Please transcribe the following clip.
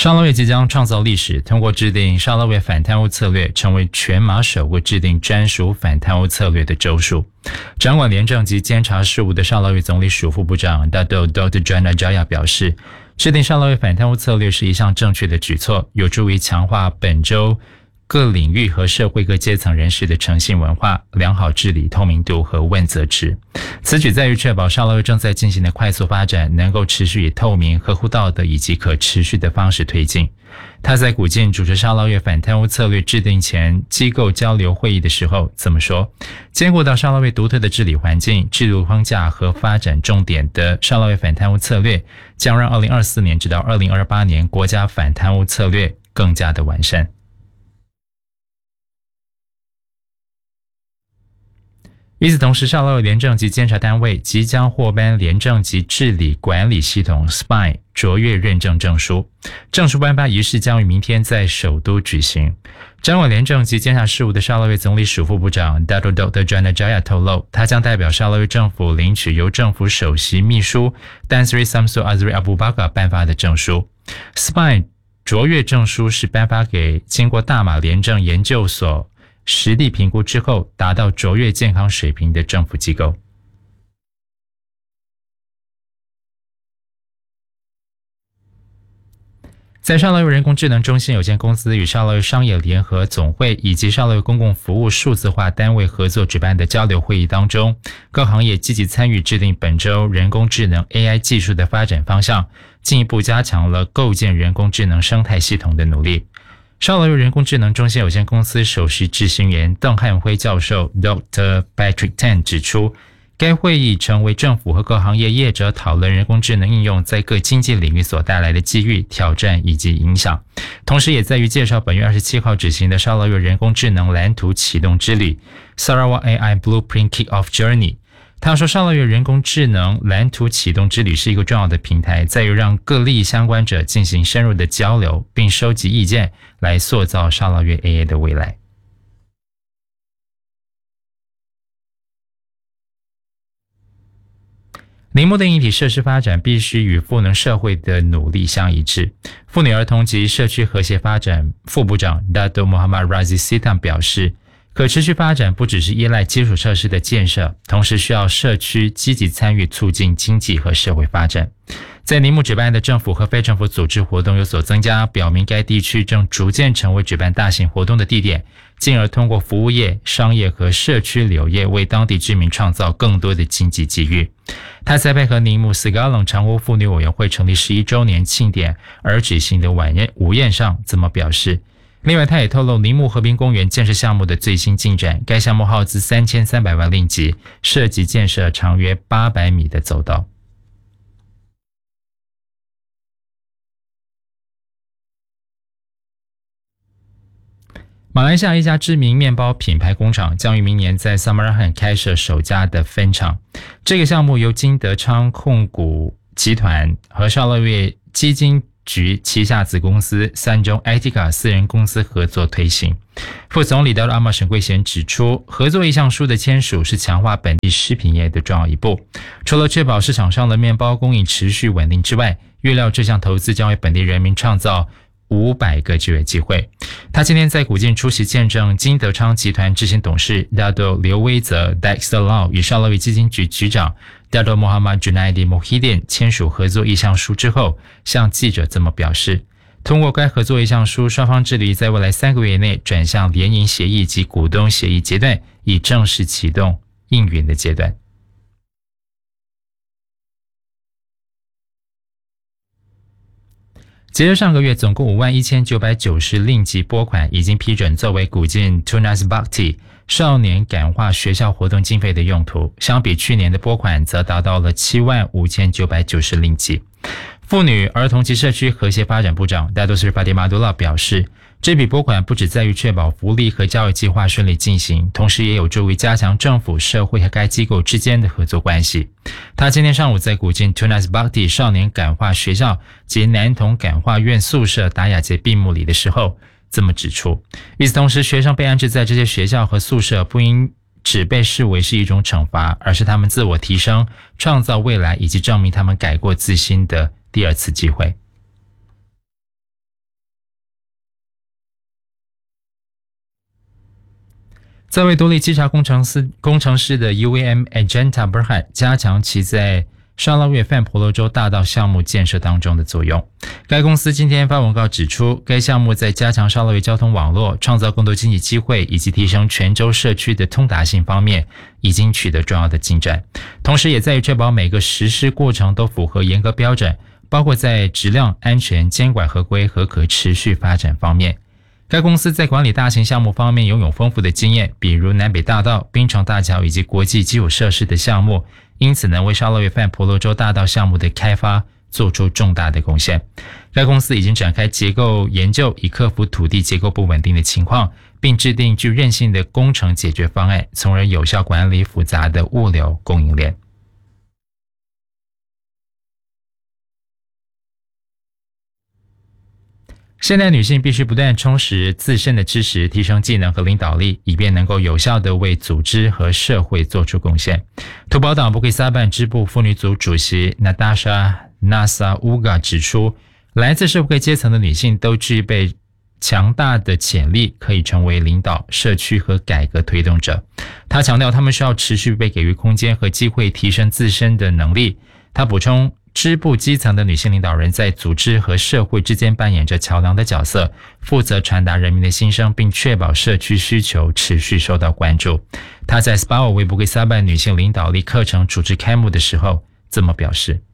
沙捞越即将创造历史，通过制定沙捞越反贪污策略，成为全马首个制定专属反贪污策略的州属。掌管廉政及监察事务的沙捞越总理署副部长 Dato Dr. Joanna Jaya 表示，制定沙捞越反贪污策略是一项正确的举措，有助于强化本州各领域和社会各阶层人士的诚信文化、良好治理、透明度和问责制。此举在于确保沙捞越正在进行的快速发展能够持续以透明、合乎道德以及可持续的方式推进。他在古晋主持沙捞越反贪污策略制定前机构交流会议的时候这么说：兼顾到沙捞越独特的治理环境、制度框架和发展重点的沙捞越反贪污策略，将让2024年直到2028年国家反贪污策略更加的完善。与此同时，沙捞越廉政及监察单位即将获颁廉政及治理管理系统 SPI 卓越认证证书。证书颁发仪式将于明天在首都举行。掌管廉政及监察事务的沙捞越总理署副部长 Dato Dr. Joanna Jaya 透露，他将代表沙捞越政府领取由政府首席秘书 Tan Sri Samsul Azri Abu Bakar 颁发的证书。SPI 卓越证书是颁发给经过大马廉政研究所实地评估之后达到卓越健康水平的政府机构。在沙捞越人工智能中心有限公司与沙捞越商业联合总会以及沙捞越公共服务数字化单位合作举办的交流会议当中，各行业积极参与制定本周人工智能 AI 技术的发展方向，进一步加强了构建人工智能生态系统的努力。沙捞越人工智能中心有限公司首席执行员邓汉辉教授 Dr. Patrick Tan 指出，该会议成为政府和各行业业者讨论人工智能应用在各经济领域所带来的机遇、挑战以及影响，同时也在于介绍本月27号举行的沙捞越人工智能蓝图启动之旅 Sarawak AI Blueprint Kick-Off Journey。他说，沙捞越人工智能蓝图启动之旅是一个重要的平台，在于让各利益相关者进行深入的交流，并收集意见，来塑造沙捞越 AI 的未来。铃木的硬体设施发展必须与赋能社会的努力相一致。妇女儿童及社区和谐发展副部长 Dato Muhammad Razi Sitam 表示，可持续发展不只是依赖基础设施的建设，同时需要社区积极参与，促进经济和社会发展。在宁木举办的政府和非政府组织活动有所增加，表明该地区正逐渐成为举办大型活动的地点，进而通过服务业、商业和社区旅游业为当地居民创造更多的经济机遇。他在配合宁木斯嘎冷常务妇女委员会成立11周年庆典而举行的午宴上这么表示。另外，他也透露宁木河滨公园建设项目的最新进展，该项目耗资3300万令吉，涉及建设长约800米的走道。马来西亚一家知名面包品牌工厂将于明年在 Samarahan 开设首家的分厂。这个项目由金德昌控股集团和沙捞越基金局旗下子公司三中 ITICA 私人公司合作推行。副总理达阿玛沈贵贤指出，合作意向书的签署是强化本地食品业的重要一步。除了确保市场上的面包供应持续稳定之外，预料这项投资将为本地人民创造500个就业机会。他今天在古晋出席见证金德昌集团执行董事 Dato 刘威泽 Dexter Lau 与沙捞越基金局局长 Dato Muhammad Junaidi Mohidin 签署合作意向书之后，向记者这么表示，通过该合作意向书，双方致力在未来3个月内转向联营协议及股东协议阶段，以正式启动营运的阶段。截至上个月，总共51990令吉拨款已经批准作为古晋 Tunas Bakti 少年感化学校活动经费的用途，相比去年的拨款则达到了75990令吉。妇女、儿童及社区和谐发展部长 Dato Sri Fatimah Abdullah 表示，这笔拨款不只在于确保福利和教育计划顺利进行，同时也有助于加强政府、社会和该机构之间的合作关系。他今天上午在古晋 Tunas Bakti 少年感化学校及男童感化院宿舍达雅节闭幕礼的时候这么指出。与此同时，学生被安置在这些学校和宿舍不应只被视为是一种惩罚，而是他们自我提升、创造未来以及证明他们改过自新的第二次机会。 在为独立稽查工程师的 UAM Ajanta Berhad 加强其在沙捞越泛婆罗洲大道项目建设当中的作用。该公司今天发文告指出，该项目在加强沙捞越交通网络、创造更多经济机会以及提升全州社区的通达性方面已经取得重要的进展，同时也在于确保每个实施过程都符合严格标准，包括在质量、安全、监管合规和可持续发展方面。该公司在管理大型项目方面拥有丰富的经验，比如南北大道、槟城大桥以及国际基础设施的项目，因此能为沙捞越泛婆罗洲大道项目的开发做出重大的贡献。该公司已经展开结构研究，以克服土地结构不稳定的情况，并制定具韧性的工程解决方案，从而有效管理复杂的物流供应链。现代女性必须不断充实自身的知识，提升技能和领导力，以便能够有效地为组织和社会做出贡献。土保党布圭撒办支部妇女组主席 Natasha Nasa Uga 指出，来自社会阶层的女性都具备强大的潜力，可以成为领导、社区和改革推动者。她强调，她们需要持续被给予空间和机会，提升自身的能力。她补充，支部基层的女性领导人在组织和社会之间扮演着桥梁的角色，负责传达人民的心声，并确保社区需求持续受到关注。她在 SPAO 为布圭撒办女性领导力课程主持开幕的时候这么表示。